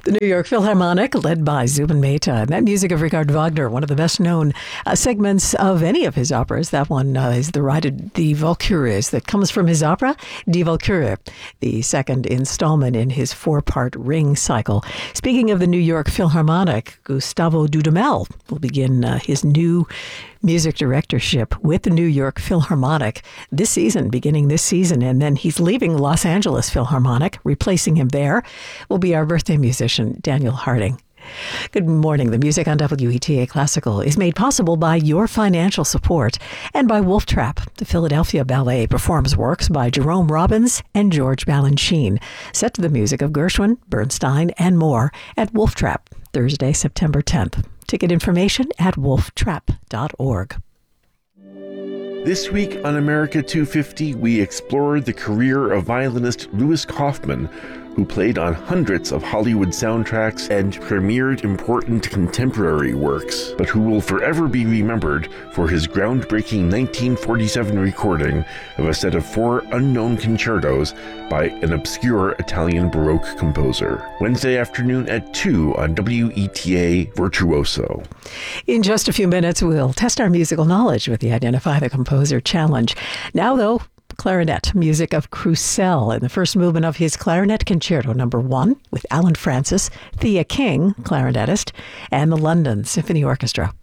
The New York Philharmonic, led by Zubin Mehta. And that music of Richard Wagner, one of the best known segments of any of his operas. That one is the Ride die Walküres that comes from his opera, Die Walküre, the second installment in his four-part Ring cycle. Speaking of the New York Philharmonic, Gustavo Dudamel will begin his new music directorship with the New York Philharmonic beginning this season. And then he's leaving Los Angeles Philharmonic. Replacing him there will be our birthday musician, Daniel Harding. Good morning. The music on WETA Classical is made possible by your financial support and by Wolf Trap. The Philadelphia Ballet performs works by Jerome Robbins and George Balanchine, set to the music of Gershwin, Bernstein, and more at Wolf Trap, Thursday, September 10th. Ticket information at wolftrap.org. This week on America 250, we explored the career of violinist Louis Kaufman, who played on hundreds of Hollywood soundtracks and premiered important contemporary works, but who will forever be remembered for his groundbreaking 1947 recording of a set of 4 unknown concertos by an obscure Italian Baroque composer. Wednesday afternoon at 2 on WETA Virtuoso. In just a few minutes, we'll test our musical knowledge with the Identify the Composer Challenge. Now, though, clarinet, music of Croussel in the first movement of his Clarinet Concerto No. 1 with Alan Francis, Thea King, clarinetist, and the London Symphony Orchestra.